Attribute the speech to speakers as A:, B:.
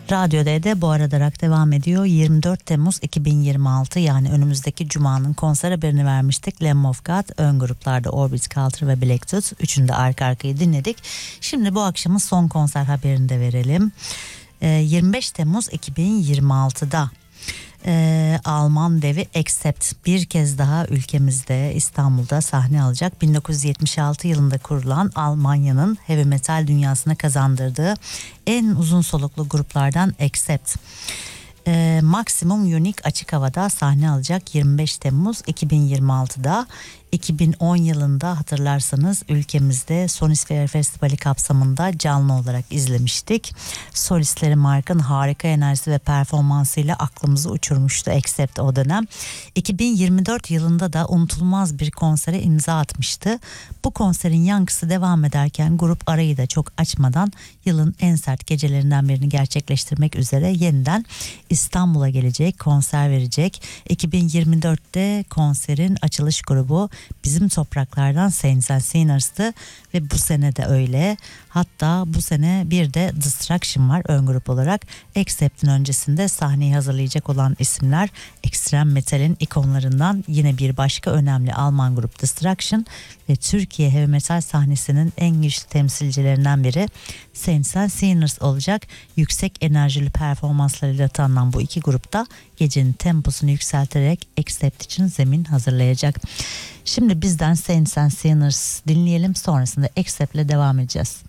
A: Radyo D'de bu arada devam ediyor. 24 Temmuz 2026 yani önümüzdeki Cuma'nın konser haberini vermiştik. Lamb of God, ön gruplarda Orbit Culture ve Black Tooth. Üçünü de arka arkaya dinledik. Şimdi bu akşamın son konser haberini de verelim. 25 Temmuz 2026'da Alman devi Accept bir kez daha ülkemizde İstanbul'da sahne alacak. 1976 yılında kurulan Almanya'nın heavy metal dünyasına kazandırdığı en uzun soluklu gruplardan Accept. Maximum Unique açık havada sahne alacak 25 Temmuz 2026'da. 2010 yılında hatırlarsanız ülkemizde Sonisphere Festivali kapsamında canlı olarak izlemiştik. Solistleri Mark'ın harika enerjisi ve performansıyla aklımızı uçurmuştu Accept o dönem. 2024 yılında da unutulmaz bir konsere imza atmıştı. Bu konserin yankısı devam ederken grup arayı da çok açmadan yılın en sert gecelerinden birini gerçekleştirmek üzere yeniden İstanbul'a gelecek, konser verecek. 2024'te konserin açılış grubu bizim topraklardan Saints and Sinners'tı ve bu sene de öyle. Hatta bu sene bir de Destruction var ön grup olarak. Accept'in öncesinde sahneyi hazırlayacak olan isimler ekstrem metalin ikonlarından yine bir başka önemli Alman grup Destruction ve Türkiye heavy metal sahnesinin en güçlü temsilcilerinden biri Saints and Sinners olacak. Yüksek enerjili performanslarıyla tanınan bu iki grupta gecenin temposunu yükselterek Accept için zemin hazırlayacak. Şimdi bizden Saints and Sinners dinleyelim, sonrasında Accept'le devam edeceğiz.